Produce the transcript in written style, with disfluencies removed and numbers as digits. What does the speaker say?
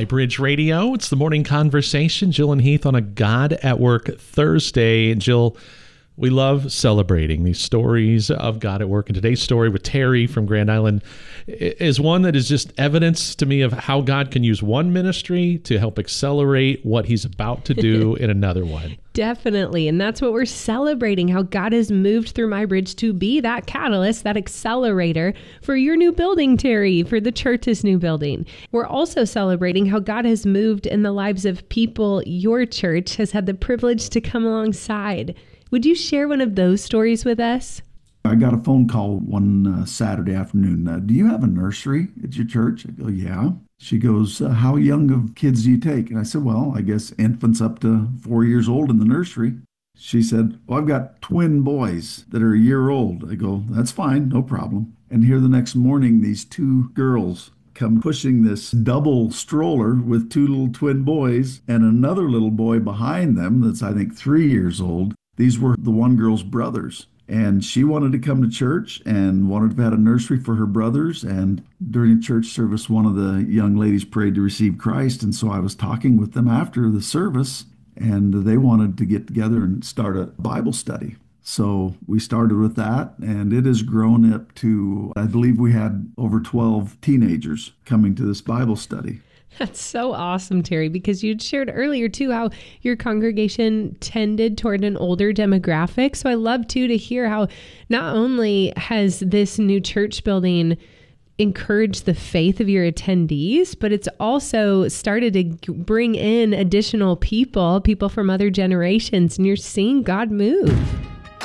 MyBridge Radio. It's the morning conversation. Jill and Heath on a God at Work Thursday. Jill, we love celebrating these stories of God at work. And today's story with Terry from Grand Island is one that is just evidence to me of how God can use one ministry to help accelerate what he's about to do in another one. Definitely. And that's what we're celebrating, how God has moved through MyBridge to be that catalyst, that accelerator for your new building, Terry, for the church's new building. We're also celebrating how God has moved in the lives of people your church has had the privilege to come alongside. Would you share one of those stories with us? I got a phone call one Saturday afternoon. Do you have a nursery at your church? I go, yeah. She goes, how young of kids do you take? And I said, well, I guess infants up to 4 years old in the nursery. She said, well, I've got twin boys that are a year old. I go, that's fine, no problem. And here the next morning, these two girls come pushing this double stroller with two little twin boys and another little boy behind them that's, I think, 3 years old. These were the one girl's brothers. And she wanted to come to church and wanted to have a nursery for her brothers. And during a church service, one of the young ladies prayed to receive Christ. And so I was talking with them after the service, and they wanted to get together and start a Bible study. So we started with that, and it has grown up to, I believe we had over 12 teenagers coming to this Bible study. That's so awesome, Terry, because you'd shared earlier, too, how your congregation tended toward an older demographic. So I love, too, to hear how not only has this new church building encouraged the faith of your attendees, but it's also started to bring in additional people from other generations, and you're seeing God move.